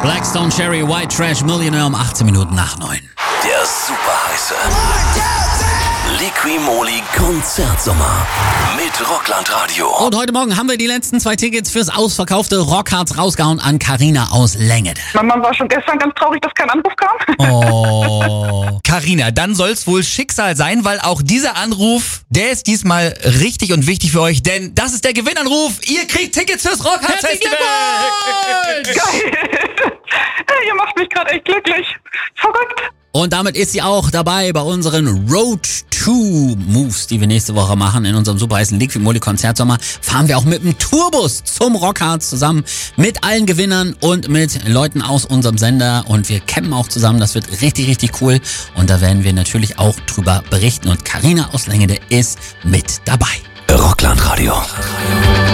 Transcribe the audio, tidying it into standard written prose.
Blackstone Cherry, White Trash, Millionaire um 18 Minuten nach 9. Der super heiße Liqui-Moly Konzertsommer mit Rockland Radio. Und heute Morgen haben wir die letzten 2 Tickets fürs ausverkaufte Rockharz rausgehauen an Carina aus Längede. Mama war schon gestern ganz traurig, dass kein Anruf kam. Oh. Carina, dann soll's wohl Schicksal sein, weil auch dieser Anruf, der ist diesmal richtig und wichtig für euch, denn das ist der Gewinnanruf. Ihr kriegt Tickets fürs Rockharz Festival. Geil. Ihr macht mich gerade echt glücklich. Verrückt. Und damit ist sie auch dabei bei unseren Road to Moves, die wir nächste Woche machen. In unserem super heißen Liqui-Moly Konzertsommer fahren wir auch mit dem Tourbus zum Rockharz zusammen mit allen Gewinnern und mit Leuten aus unserem Sender. Und wir campen auch zusammen. Das wird richtig, richtig cool. Und da werden wir natürlich auch drüber berichten. Und Carina aus Längede ist mit dabei. Rockland Radio.